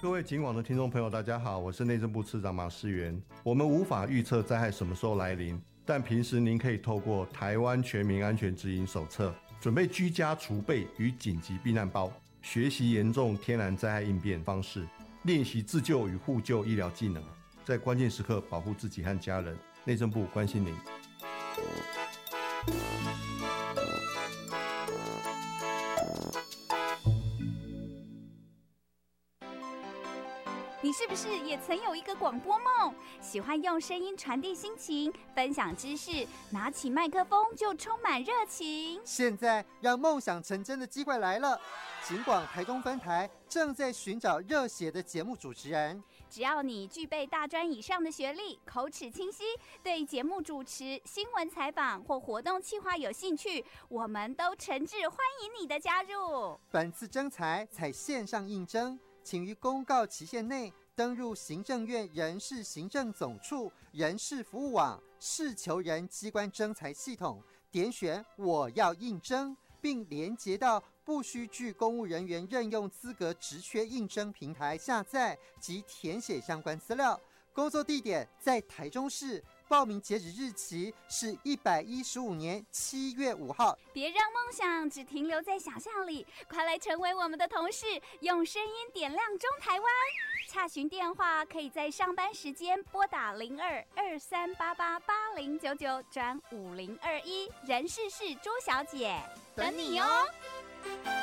各位警网的听众朋友，大家好，我是内政部次长马世元。我们无法预测灾害什么时候来临，但平时您可以透过台湾全民安全指引手册，准备居家储备与紧急避难包，学习严重天然灾害应变方式，练习自救与互救医疗技能，在关键时刻保护自己和家人。内政部关心您。 你是不是也曾有一个广播梦？喜欢用声音传递心情，分享知识，拿起麦克风就充满热情。 现在让梦想成真的机会来了，警广台中分台正在寻找热血的节目主持人。 只要你具备大专以上的学历，口齿清晰，对节目主持、新闻采访或活动企划有兴趣，我们都诚挚欢迎你的加入。 本次征才采线上应征，请于公告期限内登入行政院人事行政总处人事服务网事求人机关征才系统，点选我要应征，并连结到不需具公务人员任用资格职缺应征平台下载及填写相关资料。工作地点在台中市，报名截止日期是115年7月5号。 别让梦想只停留在想象里，快来成为我们的同事，用声音点亮中台湾。洽询电话可以在上班时间拨打02-2388-8099转5021，人事是朱小姐，等你哦。